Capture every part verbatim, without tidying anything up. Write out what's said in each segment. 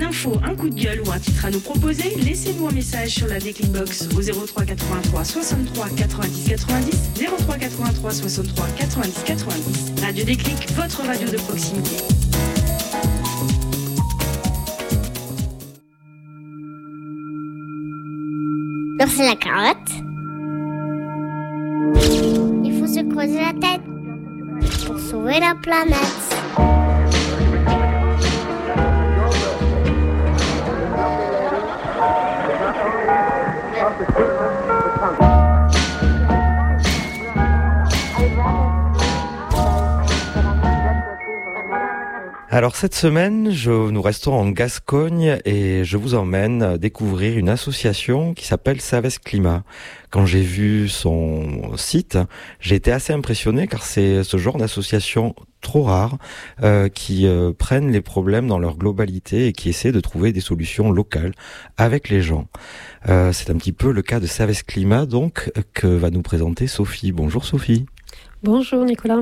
info, un coup de gueule ou un titre à nous proposer, laissez-nous un message sur la Déclic Box au zéro trois quatre-vingt-trois soixante-trois quatre-vingt-dix quatre-vingt-dix, zéro trois quatre-vingt-trois soixante-trois quatre-vingt-dix quatre-vingt-dix. Radio Déclic, votre radio de proximité. Lancer la carotte. Il faut se creuser la tête pour sauver la planète. Alors cette semaine, je, nous restons en Gascogne et je vous emmène découvrir une association qui s'appelle Savès Climat. Quand j'ai vu son site, j'ai été assez impressionné car c'est ce genre d'association trop rare euh, qui euh, prennent les problèmes dans leur globalité et qui essaient de trouver des solutions locales avec les gens. Euh, c'est un petit peu le cas de Savès Climat donc que va nous présenter Sophie. Bonjour Sophie. Bonjour Nicolas.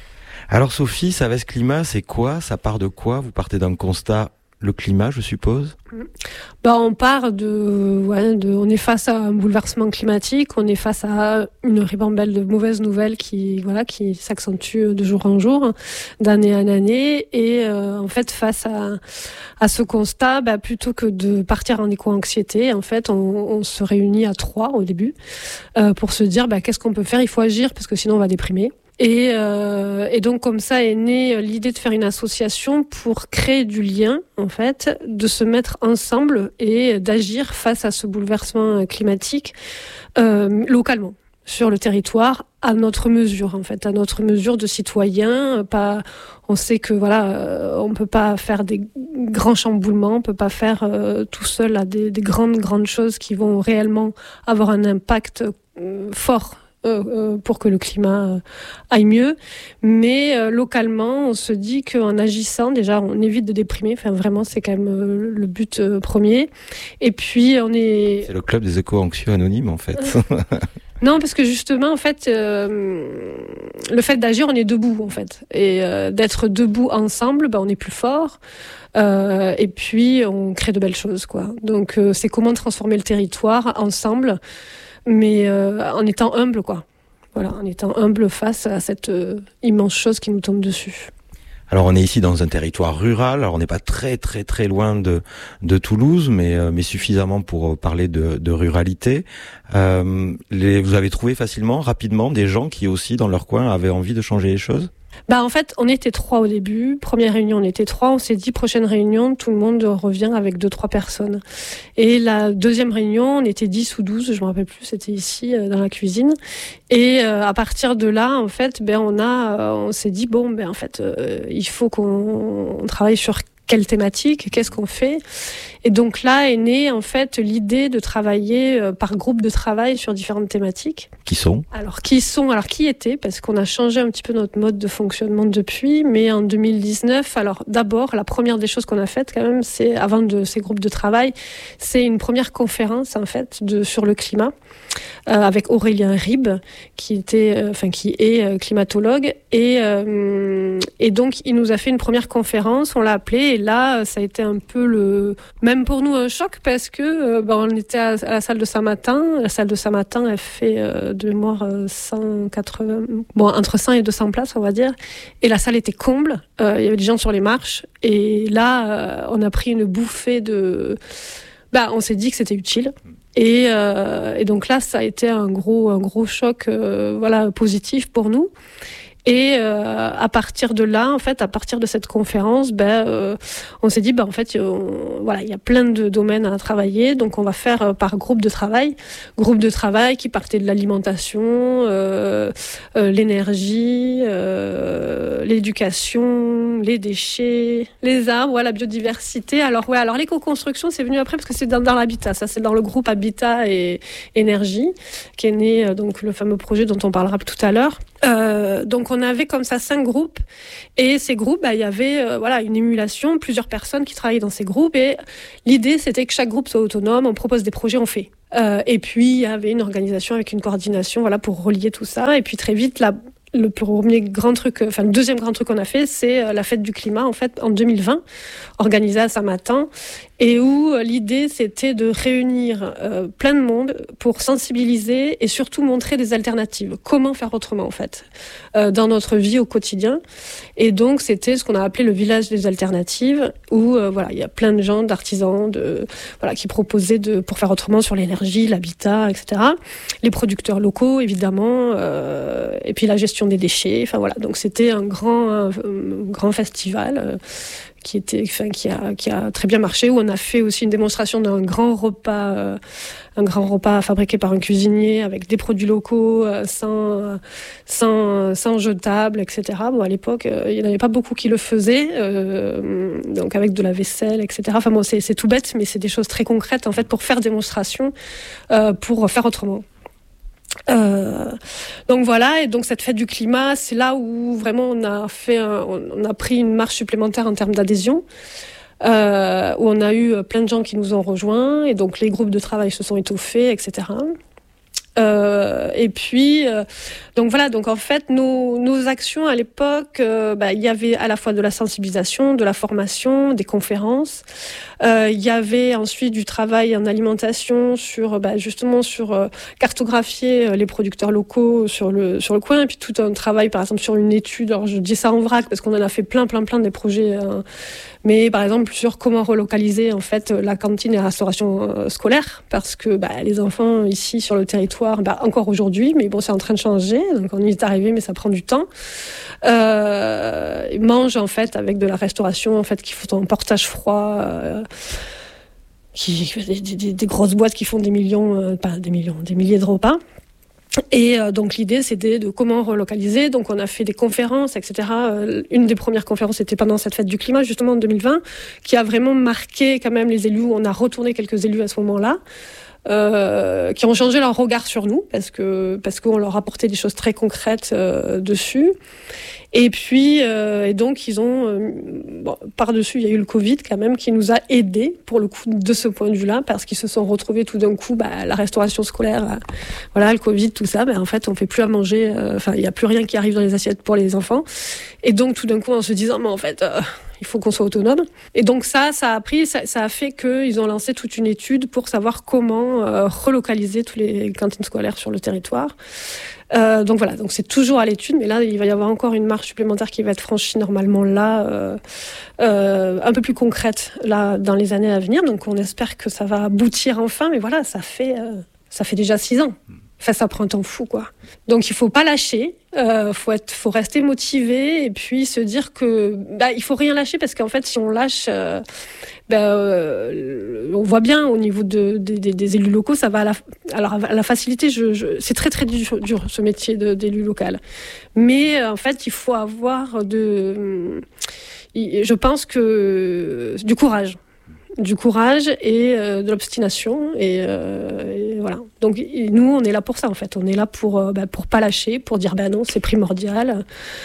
Alors Sophie, Savès Climat, c'est quoi? Ça part de quoi? Vous partez d'un constat, le climat, je suppose? Bah, on part de, ouais, de, on est face à un bouleversement climatique, on est face à une ribambelle de mauvaises nouvelles qui, voilà, qui s'accentue de jour en jour, d'année en année, et euh, en fait, face à, à ce constat, bah, plutôt que de partir en éco-anxiété, en fait, on, on se réunit à trois au début euh, pour se dire, bah, qu'est-ce qu'on peut faire? Il faut agir parce que sinon on va déprimer. Et, euh, et donc comme ça est née l'idée de faire une association pour créer du lien, en fait, de se mettre ensemble et d'agir face à ce bouleversement climatique euh, localement, sur le territoire, à notre mesure, en fait, à notre mesure de citoyens. Pas, on sait que voilà, euh, on peut pas faire des grands chamboulements, on peut pas faire euh, tout seul là, des, des grandes grandes choses qui vont réellement avoir un impact euh, fort. Euh, pour que le climat aille mieux, mais euh, localement on se dit qu'en agissant déjà on évite de déprimer, enfin vraiment c'est quand même euh, le but euh, premier, et puis on est... C'est le club des éco-anxieux anonymes en fait. Non, parce que justement en fait euh, le fait d'agir, on est debout en fait, et euh, d'être debout ensemble, bah, on est plus fort. Euh, et puis on crée de belles choses quoi. Donc euh, c'est comment transformer le territoire ensemble, mais euh, en étant humble, quoi. Voilà, en étant humble face à cette euh, immense chose qui nous tombe dessus. Alors on est ici dans un territoire rural, alors on n'est pas très très très loin de de Toulouse, mais euh, mais suffisamment pour parler de, de ruralité. Euh, les, vous avez trouvé facilement, rapidement, des gens qui aussi dans leur coin avaient envie de changer les choses? Bah en fait, on était trois au début. Première réunion, on était trois. On s'est dit, prochaine réunion, tout le monde revient avec deux, trois personnes. Et la deuxième réunion, on était dix ou douze, je me rappelle plus, c'était ici, euh, dans la cuisine. Et euh, à partir de là, en fait, ben on a, euh, on s'est dit, bon, ben en fait, euh, il faut qu'on on travaille sur quelle thématique, qu'est-ce qu'on fait. Et donc là est née en fait l'idée de travailler euh, par groupe de travail sur différentes thématiques. Qui sont ? Alors qui sont, alors qui étaient, parce qu'on a changé un petit peu notre mode de fonctionnement depuis, mais en deux mille dix-neuf, alors d'abord, la première des choses qu'on a faites quand même, c'est, avant de ces groupes de travail, c'est une première conférence en fait de, sur le climat, euh, avec Aurélien Ribes, qui était, euh, enfin qui est euh, climatologue, et, euh, et donc il nous a fait une première conférence, on l'a appelé, et là ça a été un peu le, même pour nous un choc, parce que euh, ben, on était à, à la salle de Saint-Martin, la salle de Saint-Martin elle fait euh, de mémoire euh, cent quatre-vingts, bon entre cent et deux cents places on va dire, et la salle était comble, euh, il y avait des gens sur les marches, et là euh, on a pris une bouffée de, bah on s'est dit que c'était utile. Et, euh, et donc là, ça a été un gros, un gros choc, euh, voilà, positif pour nous. Et euh, à partir de là, en fait, à partir de cette conférence, ben, euh, on s'est dit, ben, en fait, on, voilà, il y a plein de domaines à travailler, donc on va faire euh, par groupe de travail, groupe de travail qui partait de l'alimentation, euh, euh, l'énergie, euh, l'éducation, les déchets, les arbres, ouais, la biodiversité. Alors ouais, alors l'éco-construction, c'est venu après parce que c'est dans, dans l'habitat. Ça, c'est dans le groupe Habitat et Énergie qui est né euh, donc le fameux projet dont on parlera tout à l'heure. Euh, donc on avait comme ça cinq groupes, et ces groupes, bah, il y avait euh, voilà une émulation, plusieurs personnes qui travaillaient dans ces groupes, et l'idée c'était que chaque groupe soit autonome, on propose des projets, on fait. Euh, et puis il y avait une organisation avec une coordination, voilà, pour relier tout ça. Et puis très vite, la, le premier grand truc, enfin le deuxième grand truc qu'on a fait, c'est la fête du climat en fait en deux mille vingt, organisée à Saint-Martin. et où euh, l'idée c'était de réunir euh, plein de monde pour sensibiliser et surtout montrer des alternatives. Comment faire autrement en fait euh, dans notre vie au quotidien. Et donc c'était ce qu'on a appelé le village des alternatives, où euh, voilà, il y a plein de gens, d'artisans, de voilà, qui proposaient de pour faire autrement sur l'énergie, l'habitat, et cetera. Les producteurs locaux évidemment, euh, et puis la gestion des déchets. Enfin voilà, donc c'était un grand un, un grand festival. Euh, qui était, enfin, qui a, qui a très bien marché, où on a fait aussi une démonstration d'un grand repas, euh, un grand repas fabriqué par un cuisinier avec des produits locaux, euh, sans, sans, sans jetables, et cetera. Bon, à l'époque, euh, il n'y en avait pas beaucoup qui le faisaient, euh, donc avec de la vaisselle, et cetera. Enfin bon, c'est, c'est tout bête, mais c'est des choses très concrètes, en fait, pour faire démonstration, euh, pour faire autrement. Euh, donc voilà, et donc cette fête du climat, c'est là où vraiment on a fait, un, on a pris une marche supplémentaire en termes d'adhésion, euh, où on a eu plein de gens qui nous ont rejoints, et donc les groupes de travail se sont étoffés, et cetera. Euh, et puis, euh, donc voilà, donc en fait, nos, nos actions à l'époque, euh, bah, il y avait à la fois de la sensibilisation, de la formation, des conférences. Euh, il y avait ensuite du travail en alimentation sur, bah, justement, sur euh, cartographier les producteurs locaux sur le sur le coin, et puis tout un travail, par exemple, sur une étude. Alors je dis ça en vrac parce qu'on en a fait plein, plein, plein des projets. Euh, mais par exemple sur comment relocaliser en fait la cantine et la restauration euh, scolaire, parce que bah, les enfants ici sur le territoire, bah, encore aujourd'hui, mais bon, c'est en train de changer, donc on y est arrivé, mais ça prend du temps. Euh, ils mangent en fait avec de la restauration en fait qui font un portage froid, euh, qui des, des, des grosses boîtes qui font des millions, euh, pas des millions, des milliers de repas. Et euh, donc l'idée c'était de comment relocaliser. Donc on a fait des conférences, et cetera. Euh, une des premières conférences était pendant cette fête du climat, justement en deux mille vingt, qui a vraiment marqué quand même les élus. On a retourné quelques élus à ce moment-là, euh, qui ont changé leur regard sur nous parce que parce qu'on leur apportait des choses très concrètes euh, dessus. Et puis, euh, et donc, ils ont, euh, bon, par-dessus, il y a eu le Covid quand même, qui nous a aidés, pour le coup, de ce point de vue-là, parce qu'ils se sont retrouvés tout d'un coup, bah, la restauration scolaire, euh, voilà, le Covid, tout ça, bah, en fait, on fait plus à manger, enfin, euh, il n'y a plus rien qui arrive dans les assiettes pour les enfants. Et donc, tout d'un coup, en se disant, mais en fait, euh, il faut qu'on soit autonome. Et donc ça, ça a pris, ça, ça a fait qu'ils ont lancé toute une étude pour savoir comment euh, relocaliser tous les cantines scolaires sur le territoire. Euh, donc voilà, donc c'est toujours à l'étude, mais là il va y avoir encore une marche supplémentaire qui va être franchie normalement là, euh, euh, un peu plus concrète là dans les années à venir. Donc on espère que ça va aboutir enfin, mais voilà, ça fait euh, ça fait déjà six ans. Enfin, ça prend un temps fou, quoi. Donc, il faut pas lâcher. Euh, faut être, faut rester motivé et puis se dire que, bah, il faut rien lâcher parce qu'en fait, si on lâche, euh, bah, euh, on voit bien au niveau de, de, de, des élus locaux, ça va à la, alors à la facilité. Je, je, c'est très très dur, dur ce métier de, d'élu local. Mais euh, en fait, il faut avoir de, je pense que du courage. du courage et euh, de l'obstination et, euh, et voilà. Donc et nous on est là pour ça en fait, on est là pour euh, bah, pour pas lâcher, pour dire ben bah, non c'est primordial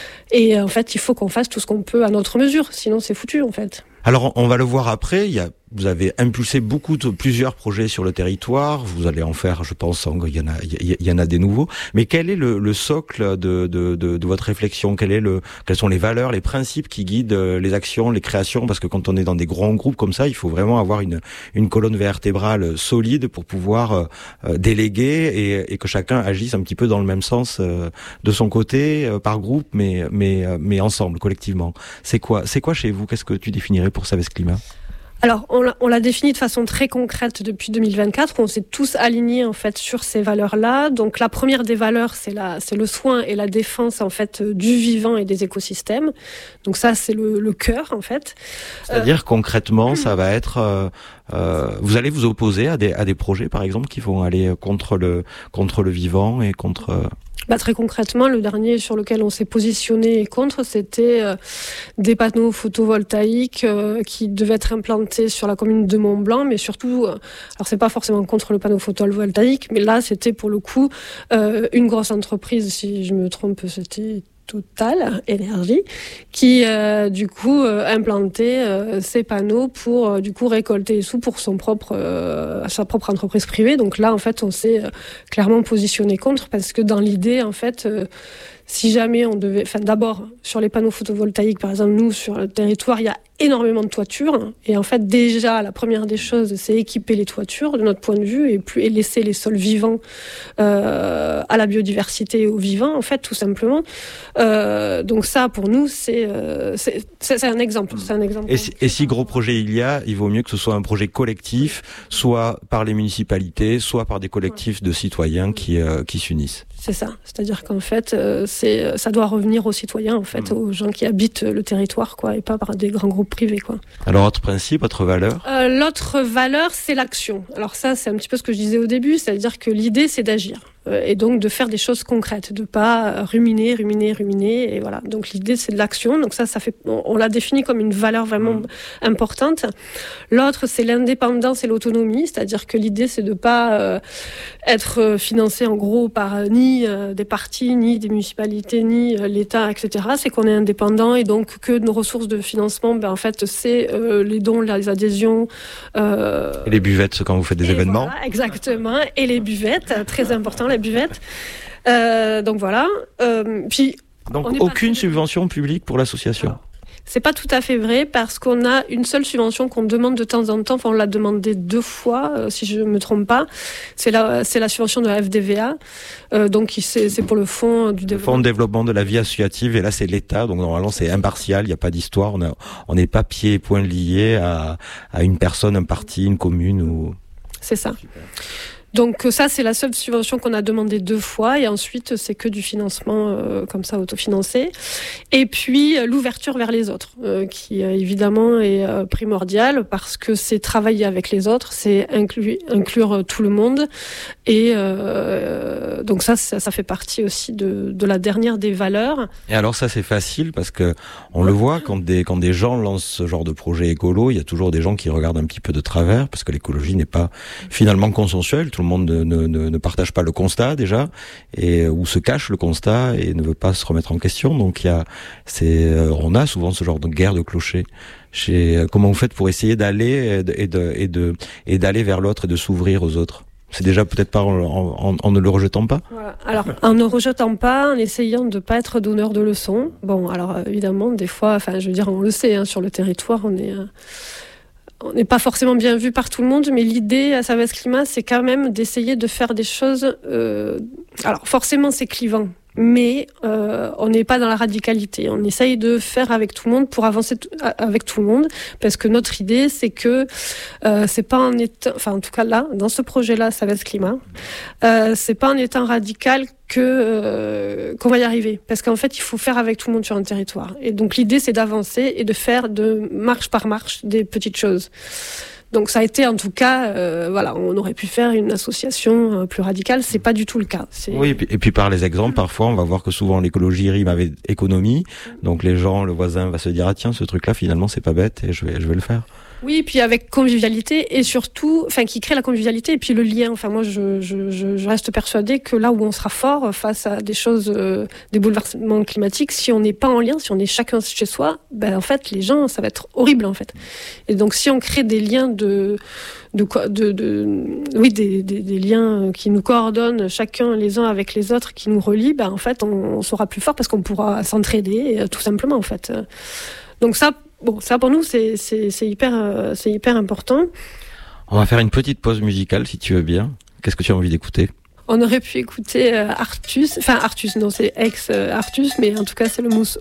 et en fait il faut qu'on fasse tout ce qu'on peut à notre mesure, sinon c'est foutu en fait. Alors on va le voir après, il y a vous avez impulsé beaucoup de plusieurs projets sur le territoire. Vous allez en faire, je pense, il y en a, il y en a des nouveaux. Mais quel est le, le socle de, de, de, de votre réflexion ? Quel est le, quelles sont les valeurs, les principes qui guident les actions, les créations ? Parce que quand on est dans des grands groupes comme ça, il faut vraiment avoir une, une colonne vertébrale solide pour pouvoir euh, déléguer et, et que chacun agisse un petit peu dans le même sens euh, de son côté, euh, par groupe, mais, mais, mais ensemble, collectivement. C'est quoi, c'est quoi chez vous ? Qu'est-ce que tu définirais pour Savès Climat ? Alors, on l'a, on l'a défini de façon très concrète depuis deux mille vingt-quatre. On s'est tous alignés en fait sur ces valeurs-là. Donc, la première des valeurs, c'est la, c'est le soin et la défense en fait du vivant et des écosystèmes. Donc ça, c'est le, le cœur en fait. C'est-à-dire euh... concrètement, ça va être, euh, euh, vous allez vous opposer à des à des projets, par exemple, qui vont aller contre le contre le vivant et contre. Euh... Bah, très concrètement, le dernier sur lequel on s'est positionné contre, c'était euh, des panneaux photovoltaïques euh, qui devaient être implantés sur la commune de Mont-Blanc, mais surtout, euh, alors c'est pas forcément contre le panneau photovoltaïque, mais là c'était pour le coup euh, une grosse entreprise, si je me trompe, c'était Total Énergie, qui euh, du coup euh, implantait euh, ces panneaux pour euh, du coup récolter les sous pour son propre euh, sa propre entreprise privée. Donc là en fait on s'est euh, clairement positionné contre, parce que dans l'idée en fait euh, si jamais on devait, enfin d'abord sur les panneaux photovoltaïques par exemple, nous sur le territoire il y a énormément de toitures. Et en fait, déjà, la première des choses, c'est équiper les toitures, de notre point de vue, et, plus, et laisser les sols vivants euh, à la biodiversité et aux vivants, en fait, tout simplement. Euh, donc ça, pour nous, c'est, euh, c'est, c'est, c'est un exemple. C'est un exemple. Et, si, et si gros projet il y a, il vaut mieux que ce soit un projet collectif, soit par les municipalités, soit par des collectifs ouais. de citoyens qui, euh, qui s'unissent. C'est ça. C'est-à-dire qu'en fait, euh, c'est, ça doit revenir aux citoyens, en fait, mmh. aux gens qui habitent le territoire, quoi, et pas par des grands groupes privés, quoi. Alors, autre principe, autre valeur euh, L'autre valeur, c'est l'action. Alors ça, c'est un petit peu ce que je disais au début, c'est-à-dire que l'idée, c'est d'agir. Euh, et donc, de faire des choses concrètes, de pas ruminer, ruminer, ruminer, et voilà. Donc, l'idée, c'est de l'action. Donc ça, ça fait, on, on l'a défini comme une valeur vraiment mmh. importante. L'autre, c'est l'indépendance et l'autonomie, c'est-à-dire que l'idée, c'est de pas euh, être financé, en gros, par euh, ni euh, des partis, ni des municipalités, ni euh, l'État, et cetera. C'est qu'on est indépendant et donc que nos ressources de financement, ben, en fait, c'est euh, les dons, les adhésions. Euh, et les buvettes quand vous faites des événements. Voilà, exactement. Et les buvettes, très important, les buvettes. Euh, donc voilà. Euh, puis, donc aucune subvention publique pour l'association. Alors, c'est pas tout à fait vrai parce qu'on a une seule subvention qu'on demande de temps en temps. Enfin, on l'a demandé deux fois, euh, si je me trompe pas. C'est la, c'est la subvention de la F D V A. Euh, donc, c'est, c'est pour le fonds du développement. Le fonds de développement de la vie associative. Et là, c'est l'État. Donc, normalement, c'est impartial. Il n'y a pas d'histoire. On a, on n'est pas pieds et poings liés à, à une personne, un parti, une commune ou. C'est ça. Super. Donc ça, c'est la seule subvention qu'on a demandé deux fois, et ensuite c'est que du financement euh, comme ça autofinancé. Et puis l'ouverture vers les autres, euh, qui euh, évidemment est euh, primordiale parce que c'est travailler avec les autres, c'est inclure, inclure tout le monde, et euh, donc ça, ça, ça fait partie aussi de, de la dernière des valeurs. Et alors ça, c'est facile parce que on le voit quand des quand des gens lancent ce genre de projet écolo, il y a toujours des gens qui regardent un petit peu de travers parce que l'écologie n'est pas finalement consensuelle. Tout le monde ne, ne, ne partage pas le constat déjà, et ou se cache le constat et ne veut pas se remettre en question. Donc il y a, c'est, on a souvent ce genre de guerre de clochers. Chez, comment vous faites pour essayer d'aller et de, et de, et de, et d'aller vers l'autre et de s'ouvrir aux autres? C'est déjà peut-être pas en, en, en ne le rejetant pas. Voilà. Alors, en ne rejetant pas, en essayant de pas être donneur de leçons. Bon, alors évidemment, des fois, enfin, je veux dire, on le sait, hein, sur le territoire, on est. Euh... On n'est pas forcément bien vu par tout le monde, mais l'idée à Savès Climat, c'est quand même d'essayer de faire des choses... Euh... Alors forcément, c'est clivant, mais euh, on n'est pas dans la radicalité. On essaye de faire avec tout le monde pour avancer t- avec tout le monde, parce que notre idée, c'est que euh, c'est pas en étant... Enfin, en tout cas là, dans ce projet-là, Savès Climat, euh, c'est pas en étant radical que euh, qu'on va y arriver, parce qu'en fait il faut faire avec tout le monde sur un territoire, et donc l'idée c'est d'avancer et de faire de marche par marche des petites choses. Donc ça a été en tout cas, euh, voilà, on aurait pu faire une association euh, plus radicale, c'est pas du tout le cas. C'est... Oui, et puis, et puis par les exemples, parfois on va voir que souvent l'écologie rime avec économie, donc les gens, le voisin va se dire ah tiens ce truc-là finalement c'est pas bête et je vais je vais le faire. Oui, puis avec convivialité et surtout, enfin, qui crée la convivialité et puis le lien. Enfin, moi, je, je, je reste persuadée que là où on sera fort face à des choses, euh, des bouleversements climatiques, si on n'est pas en lien, si on est chacun chez soi, ben en fait, les gens, ça va être horrible en fait. Et donc, si on crée des liens de, de quoi, de, de, oui, des, des, des liens qui nous coordonnent chacun les uns avec les autres, qui nous relient, ben en fait, on, on sera plus fort parce qu'on pourra s'entraider, tout simplement en fait. Donc ça. Bon, ça pour nous c'est c'est c'est hyper euh, c'est hyper important. On va faire une petite pause musicale si tu veux bien. Qu'est-ce que tu as envie d'écouter? On aurait pu écouter euh, Artus, enfin Artus non c'est ex euh, Artus, mais en tout cas c'est le